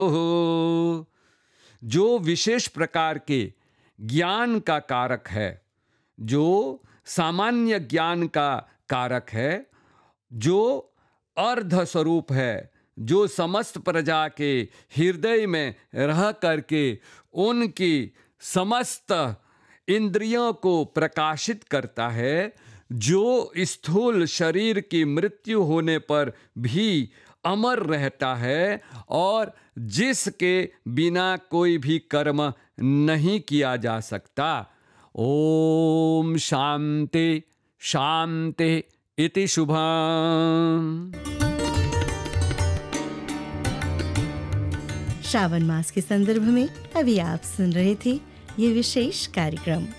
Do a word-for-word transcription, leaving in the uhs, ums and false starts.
ओहो! जो विशेष प्रकार के ज्ञान का कारक है, जो सामान्य ज्ञान का कारक है, जो अर्ध स्वरूप है, जो समस्त प्रजा के हृदय में रह करके उनकी समस्त इंद्रियों को प्रकाशित करता है, जो स्थूल शरीर की मृत्यु होने पर भी अमर रहता है और जिसके बिना कोई भी कर्म नहीं किया जा सकता। ओम शांति शांति इति शुभम। श्रावण मास के संदर्भ में अभी आप सुन रहे थे ये विशेष कार्यक्रम।